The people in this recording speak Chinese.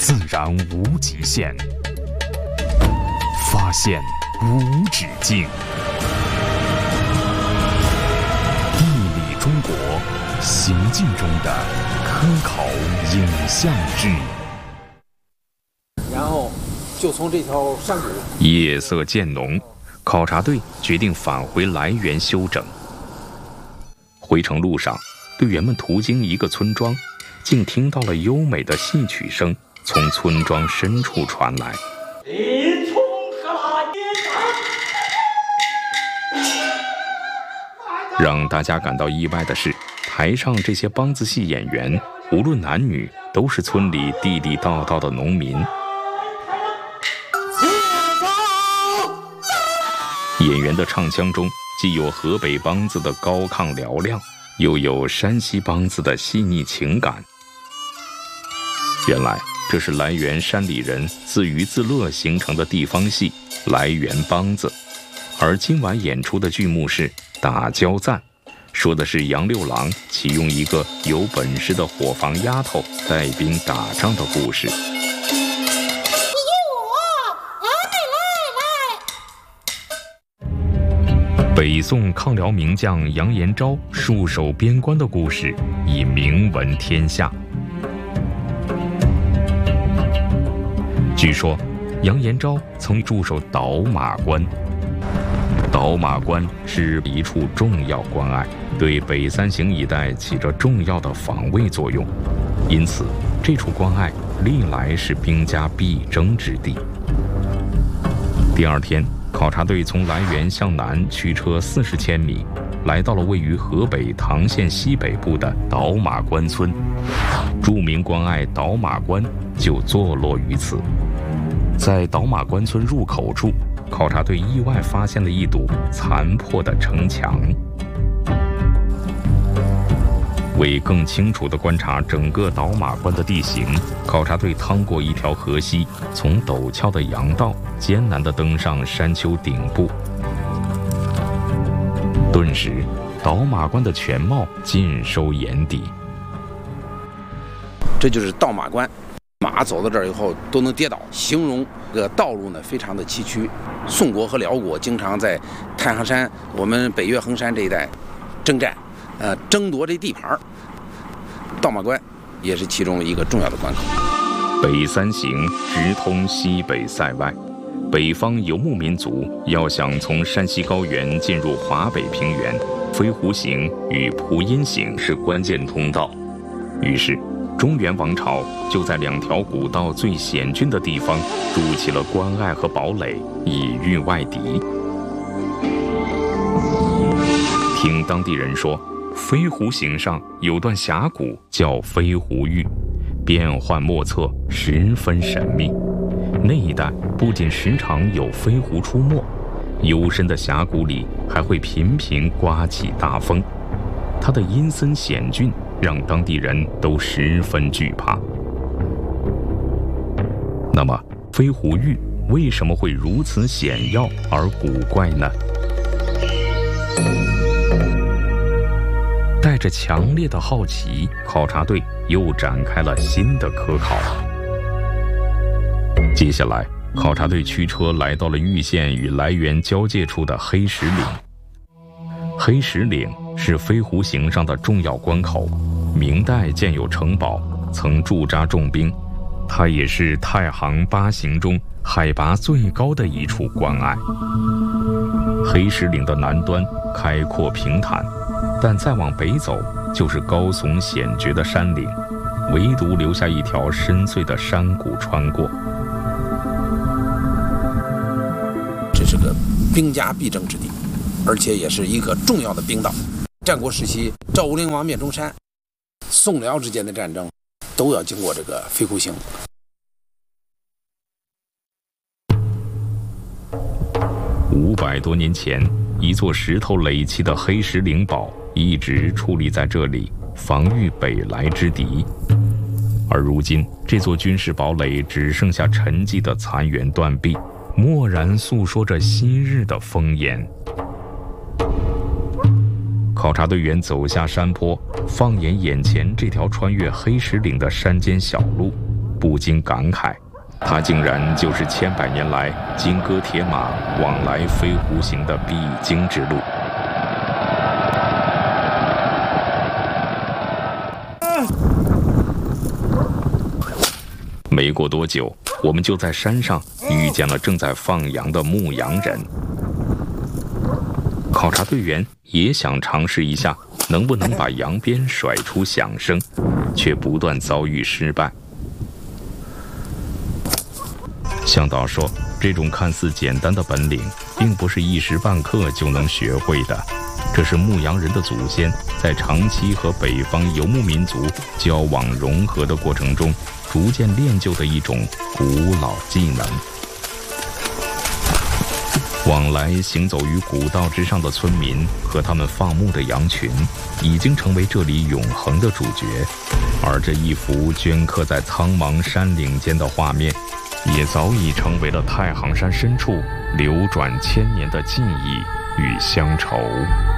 自然无极限，发现无止境。地理中国，行进中的科考影像志。 然后就从这条山谷。 夜色渐浓，考察队决定返回来源休整。回程路上，队员们途经一个村庄，竟听到了优美的戏曲声从村庄深处传来。让大家感到意外的是，台上这些梆子戏演员，无论男女，都是村里地地道道的农民。演员的唱腔中，既有河北梆子的高亢嘹亮，又有山西梆子的细腻情感。原来这是来源山里人自娱自乐形成的地方戏来源梆子。而今晚演出的剧目是打交赞，说的是杨六郎启用一个有本事的伙房丫头带兵打仗的故事。北宋抗辽名将杨延昭戍守边关的故事已名闻天下。据说杨延昭曾驻守倒马关，倒马关是一处重要关隘，对北三行一带起着重要的防卫作用，因此这处关隘历来是兵家必争之地。第二天，考察队从来源向南驱车40千米，来到了位于河北唐县西北部的倒马关村。著名关隘倒马关就坐落于此。在倒马关村入口处，考察队意外发现了一堵残破的城墙。为更清楚地观察整个倒马关的地形，考察队趟过一条河溪，从陡峭的羊道艰难地登上山丘顶部。顿时，倒马关的全貌尽收眼底。 这就是倒马关，马走到这儿以后都能跌倒，形容这个道路呢非常的崎岖。宋国和辽国经常在太行山、我们北岳衡山这一带征战，争夺这地盘。倒马关也是其中一个重要的关口。 北三行直通西北塞外，北方游牧民族要想从山西高原进入华北平原，飞狐行与蒲阴行是关键通道。于是中原王朝就在2条古道最险峻的地方筑起了关隘和堡垒，以御外敌。听当地人说，飞狐行上有段峡谷叫飞狐峪，变幻莫测，十分神秘。那一带不仅时常有飞狐出没，幽深的峡谷里还会频频刮起大风。它的阴森险峻让当地人都十分惧怕。那么，飞狐峪为什么会如此险要而古怪呢？带着强烈的好奇，考察队又展开了新的科考。接下来，考察队驱车来到了玉县与来源交界处的黑石岭。黑石岭是飞狐行上的重要关口，明代建有城堡，曾驻扎重兵。它也是太行8行中海拔最高的一处关隘。黑石岭的南端开阔平坦，但再往北走就是高耸险绝的山岭，唯独留下一条深邃的山谷穿过。 这是个兵家必争之地，而且也是一个重要的兵道。战国时期，赵武灵王灭中山，宋辽之间的战争都要经过这个飞狐行。 500多年前，一座石头垒砌的黑石岭堡一直矗立在这里，防御北来之敌。而如今，这座军事堡垒只剩下沉寂的残垣断壁，蓦然诉说着昔日的风颜。考察队员走下山坡，放眼眼前这条穿越黑石岭的山间小路， 不禁感慨，它竟然就是千百年来金戈铁马往来飞狐行的必经之路。没过多久，我们就在山上遇见了正在放羊的牧羊人。考察队员也想尝试一下能不能把羊鞭甩出响声，却不断遭遇失败。向导说，这种看似简单的本领，并不是一时半刻就能学会的，这是牧羊人的祖先在长期和北方游牧民族交往融合的过程中逐渐练就的一种古老技能。往来行走于古道之上的村民和他们放牧的羊群，已经成为这里永恒的主角，而这一幅镌刻在苍茫山岭间的画面，也早已成为了太行山深处流转千年的记忆与乡愁。